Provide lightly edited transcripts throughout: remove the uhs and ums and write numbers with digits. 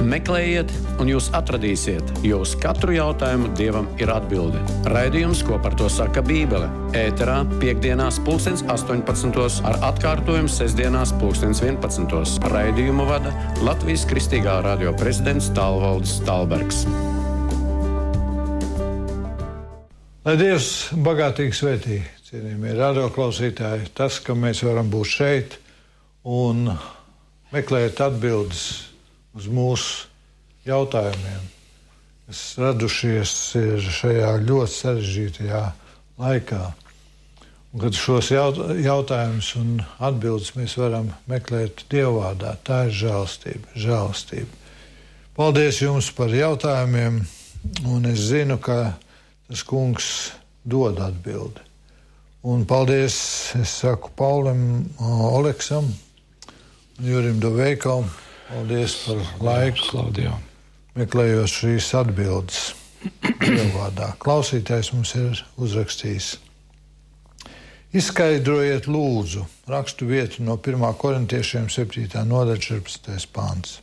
Meklējiet, un jūs atradīsiet, jo uz katru jautājumu Dievam ir atbilde. Raidījums, ko par to saka Bībele, ēterā piektdienās 18:00 ar atkārtojumu sestdienās 11:00. Raidījumu vada Latvijas Kristīgā radio prezidents Tālvaldis Tālbergs. Lai Dievs bagātīgi svētī, cienījamie radioklausītāji, tas, ka mēs varam būt šeit un meklēt atbildes uz mūsu jautājumiem, kas radušies šajā ļoti sarežģītajā laikā. Un kad šos jautājumus un atbildes mēs varam meklēt Dievvārdā, tā ir žēlastība. Paldies jums par jautājumiem, un es zinu, ka tas kungs dod atbildi. Un paldies, es saku Paulim Oleksam un Jurim Doveikam. Paldies par laiku, meklējot šīs atbildes Dievvārdā. Klausītājs mums ir uzrakstījis. Izskaidrojiet lūdzu rakstu vietu no 1. korintiešiem 7. nodaļa 14. pāns.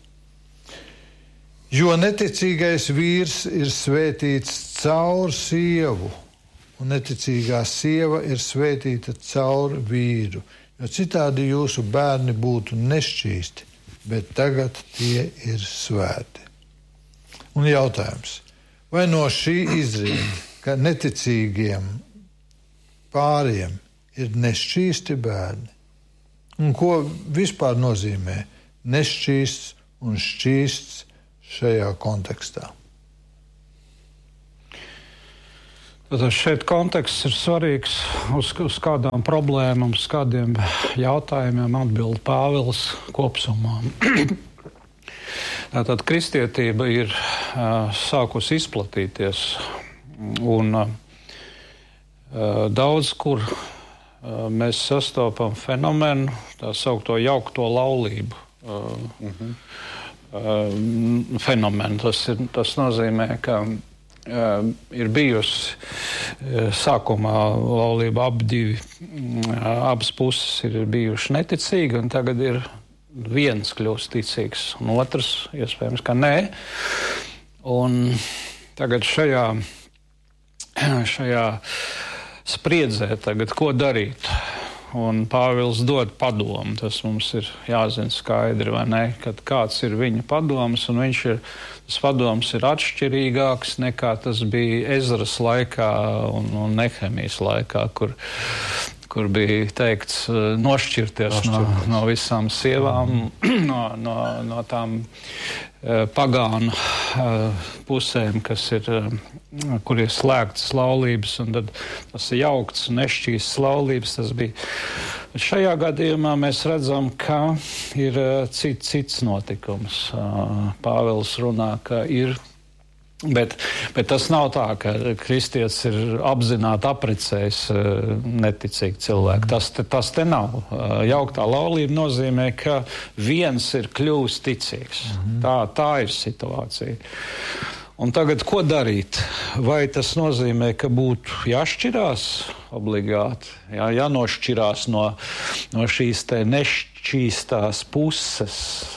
Jo neticīgais vīrs ir svētīts caur sievu, un neticīgā sieva ir svētīta caur vīru, jo citādi jūsu bērni būtu nešķīsti, bet tagad tie ir svēti. Un jautājums, vai no šī izriet, ka neticīgiem pāriem ir nešķīsti bērni? Un ko vispār nozīmē nešķīsts un šķīsts šajā kontekstā? Tad šeit konteksts ir svarīgs, uz kādām problēmām, uz kādiem jautājumiem atbild Pāvils kopsumā. Tātad kristietība ir sākusi izplatīties, un daudz kur mēs sastopam fenomenu, tā saukto jaukto laulību fenomenu. Tas nozīmē, ka ir bijusi sākumā laulība abas puses ir bijuši neticīgi, un tagad ir viens kļūst ticīgs, un otrs iespējams, ka nē. Un tagad šajā spriedzē tagad ko darīt? Un Pāvils dod padomu, tas mums ir jāzina skaidri, vai ne, kad kāds ir viņa padoms, un tas padoms ir atšķirīgāks nekā tas bija Ezras laikā un Nehemijas laikā, kur bija teikts nošķirties no visām sievām, no tām pagānu pusēm, kur ir slēgtas laulības, un tad tas ir jaukts un nešķīsts laulības. Tas bija. Šajā gadījumā mēs redzam, ka ir cits notikums. Pāvils runā, ka ir. Bet tas nav tā, ka kristietis ir apzināti apprecējis neticīgi cilvēku. Tas te nav. Jauktā laulība nozīmē, ka viens ir kļuvis ticīgs. Tā ir situācija. Un tagad ko darīt? Vai tas nozīmē, ka būtu jāšķirās obligāti? Jānošķirās no šīs te nešķīstās puses?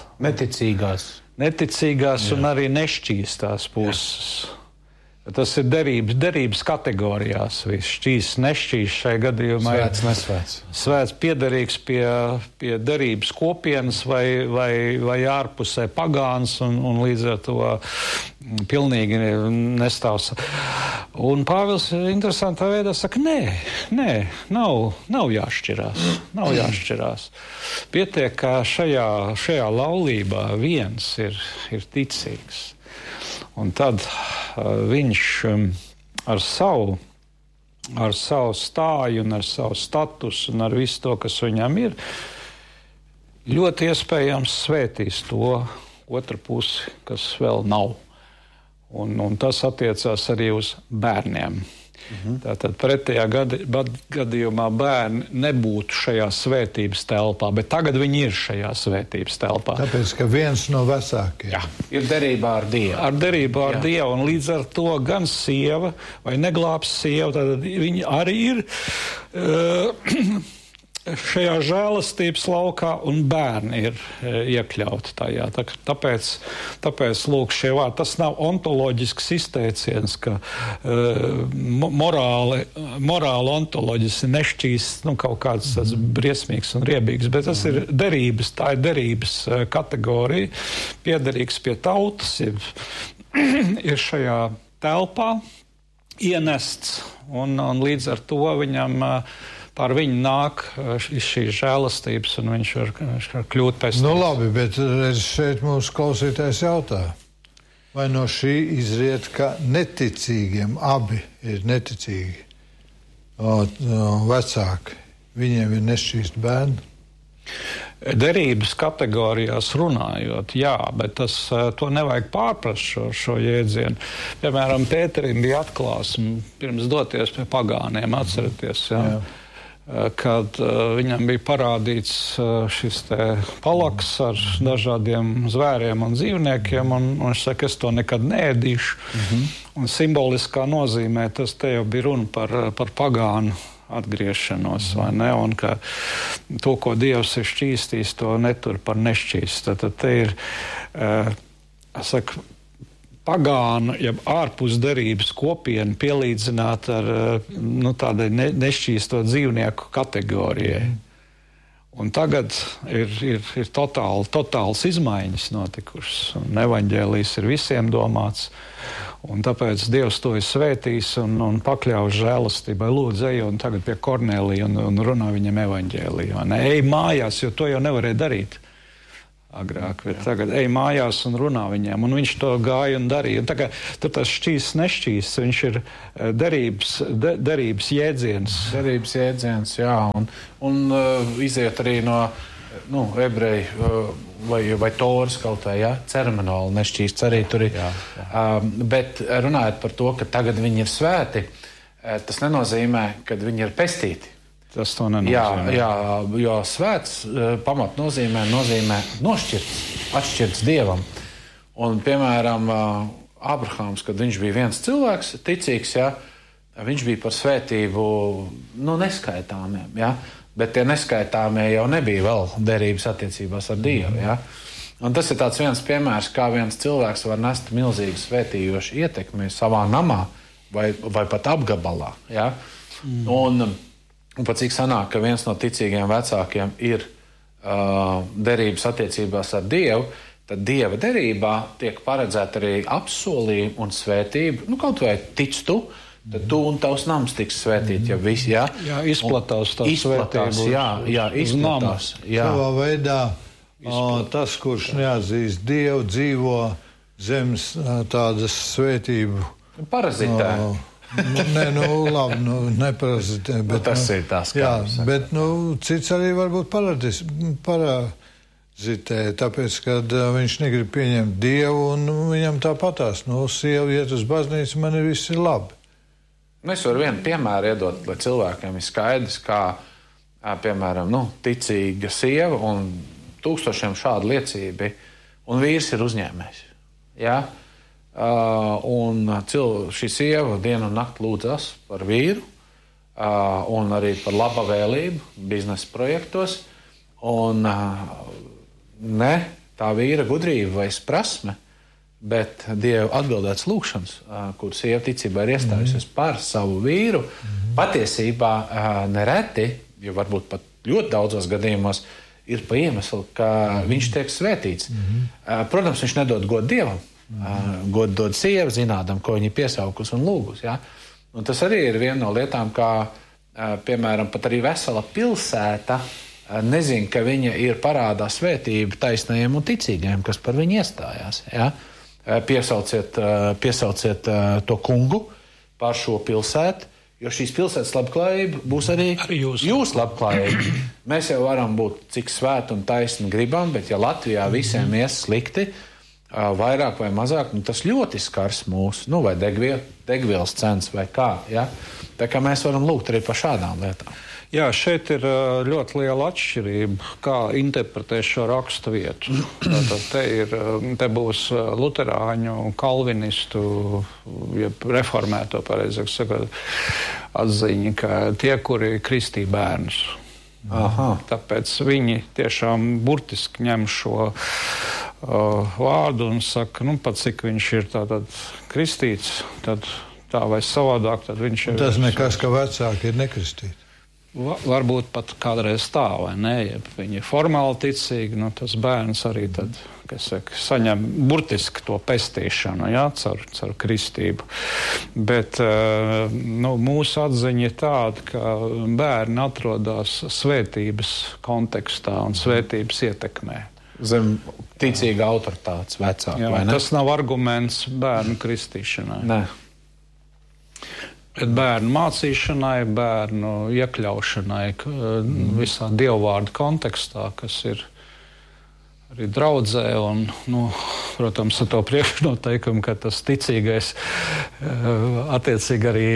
Neticīgās un arī nešķīstās puses. Tas ir derības kategorijās. Viss šķīsts, nešķīsts šajā gadījumā svēts, nesvēts. Svēts piederīgs pie derības kopienas vai ārpusē pagāns un līdz ar to pilnīgi nestāvs. Un Pāvils interesantā veidā saka, nē, nav jāšķirās. Nav jāšķirās. Pietiek, ka šajā laulībā viens ir ticīgs. Un tad viņš ar savu stāju un ar savu statusu un ar visu to, kas viņam ir, ļoti iespējams svētīs to otru pusi, kas vēl nav. Un tas attiecās arī uz bērniem. Tātad pretējā gadījumā bērni nebūtu šajā svētības telpā, bet tagad viņi ir šajā svētības telpā. Tāpēc, ka viens no vecākiem ir derībā ar Dievu. Ar derībā ar Dievu, un līdz ar to gan sieva vai neglābs sieva, tad viņi arī ir Šajā žēlastības laukā un bērni ir iekļauti tajā. Tāpēc lūk, šie vārdi, tas nav ontoloģisks izteiciens, ka morāli ontoloģiski nešķīsts, kaut kāds tas briesmīgs un riebīgs, bet tas ir derības, tā ir derības kategorija, piederīgs pie tautas, ir šajā telpā ienests, un līdz ar to viņam par viņu nāk šīs žēlastības, un viņš var kļūt pēc Nu labi, bet šeit mūsu klausītājs jautā, vai no šī izriet, ka neticīgiem abi ir neticīgi vecāki, viņiem ir nešķīsti bērni? Derības kategorijās runājot, jā, bet to nevajag pārprast šo jēdzienu. Piemēram, Pēterim bija atklāsme pirms doties pie pagāniem, atceraties, jā. Kad viņam bija parādīts šis te palaks ar dažādiem zvēriem un dzīvniekiem, un viņš saka, es to nekad neēdīšu. Un simboliskā nozīmē tas te jau bija runa par pagānu atgriešanos, vai ne? Un ka to, ko Dievs ir šķīstījis, to netur par nešķīst. Tad te ir, pagānu, jeb ārpus derības kopienu pielīdzināt ar tādai nešķīsto dzīvnieku kategorijai. Un tagad ir totāls izmaiņas notikušas, un evaņģēlijs ir visiem domāts, un tāpēc Dievs to ir svētījis un pakļauj žēlastībai. Lūdzu, ej un tagad pie Kornelija un runā viņam evaņģēliju. Ej mājās, jo to jau nevarēja darīt agrāk, bet tagad ej mājās un runā viņiem, un viņš to gāja un darīja. Un tagad tur tas šķīsts, nešķīsts, viņš ir derības jēdziens. Derības jēdziens, jā, un iziet arī no ebreju vai Toras kaut vai, jā, ceremonāli nešķīsts arī tur ir. Bet runājot par to, ka tagad viņi ir svēti, tas nenozīmē, ka viņi ir pestīti. Tas to nenozīmē. Jā, jo svēts pamat nozīmē nošķirts, atšķirts Dievam. Un, piemēram, Abrahāms, kad viņš bija viens cilvēks, ticīgs, jā, viņš bija par svētību, neskaitāmiem, jā, bet tie neskaitāmie jau nebija vēl derības attiecībās ar Dievu, jā. Un tas ir tāds viens piemērs, kā viens cilvēks var nest milzīgu svētījošu ietekmi savā namā vai pat apgabalā, jā. Un pat cik sanāk, ka viens no ticīgiem vecākiem ir derības attiecībās ar Dievu, tad Dieva derībā tiek paredzēta arī apsolījumi un svētība. Kaut vai tic tu, tad tu un tavs nams tiks svētīti, ja visi, jā. Jā, izplatās tās svētības. Jā, izplatās. Jā. Savā veidā tas, kurš neatzīst Dievu, dzīvo zemes tādas svētību. Parazitē. Labi, neparazitē. Bet, tas ir tās kāds. Jā, bet cits arī varbūt parazitē, tāpēc, kad viņš negrib pieņemt Dievu, un viņam tāpatās, sieva iet uz baznīcu, man ir viss labi. Es varu vienu piemēru iedot, lai cilvēkiem ir skaidrs, kā, piemēram, ticīga sieva un tūkstošiem šādu liecību, un vīrs ir uzņēmējs. Jā? Un šī sieva dienu un nakti lūdzas par vīru un arī par laba vēlību biznesa projektos. Un ne tā vīra gudrība vai prasme, bet Dieva atbildēts lūgšanas, kur sieva ticībā ir iestājusies par savu vīru, patiesībā nereti, jo varbūt pat ļoti daudzos gadījumos, ir pa iemeslu, ka viņš tiek svētīts. Protams, viņš nedod godu Dievam. Godu dod sieva, zinādam, ko viņa piesaukus un lūgus. Ja? Un tas arī ir viena no lietām, kā, piemēram, pat arī vesela pilsēta nezin, ka viņa ir parādā svētība taisnajiem un ticīgajiem, kas par viņu iestājās. Ja? Piesauciet to kungu par šo pilsētu, jo šīs pilsētas labklājība būs arī jūsu labklājība. Mēs jau varam būt cik svēti un taisni gribam, bet ja Latvijā visiem ies slikti, vairāk vai mazāk, tas ļoti skars mūs, vai degvielas cenas vai kā, ja? Tā kā mēs varam lūgt arī par šādām lietām. Jā, šeit ir ļoti liela atšķirība, kā interpretēt šo rakstu vietu. Tātad te būs luterāņu, kalvinistu, reformēto, pareizāk sakot, atziņa, ka tie, kuri kristīja bērnus. Aha. Tāpēc viņi tiešām burtiski ņem šo vārdu un saka, pat cik viņš ir tātad kristīts, tad tā vai savādāk, tad viņš ir... Tas nekas, ka vecāki ir nekristīti. Varbūt pat kādreiz tā, vai ne, ja viņi ir formāli ticīgi, tas bērns arī tad, saņem burtiski to pestīšanu, caur kristību. Bet mūsu atziņa ir tāda, ka bērni atrodas svētības kontekstā un svētības ietekmē. Zem ticīga autoritātes vecāka, vai ne? Tas nav arguments bērnu kristīšanai. Nē. Bet bērnu mācīšanai, bērnu iekļaušanai visā dievvvārdu kontekstā, kas ir arī draudzē un, protams, ar to priekšnoteikumu, ka tas ticīgais attiecīgi arī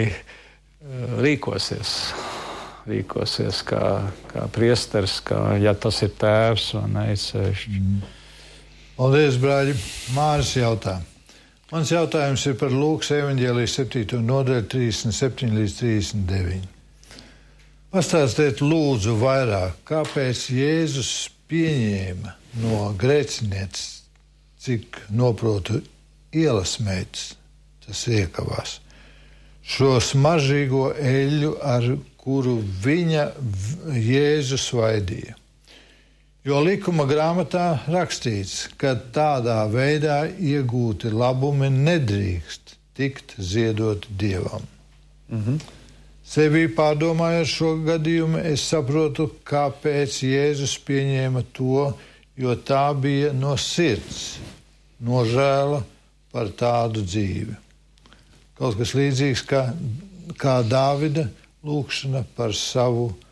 rīkosies kā priesteris, ja tas ir tēvs vai neizsevišķi. Paldies, brāļi. Māris jautā. Mans jautājums ir par Lūkas evaņģēlijas 7. nodaļu 37 līdz 39. Pastāstiet lūdzu vairāk, kāpēc Jēzus pieņēma no grēcinieces, cik noprotu ielas meitas, tas iekavās, šo smaržīgo eļļu, ar kuru viņa Jēzus svaidīja. Jo likuma grāmatā rakstīts, ka tādā veidā iegūti labumi nedrīkst tikt ziedoti Dievam. Sevī pārdomājot šo gadījumu, es saprotu, kāpēc Jēzus pieņēma to, jo tā bija no sirds nožēla par tādu dzīvi. Kaut kas līdzīgs kā Dāvida lūkšana par savu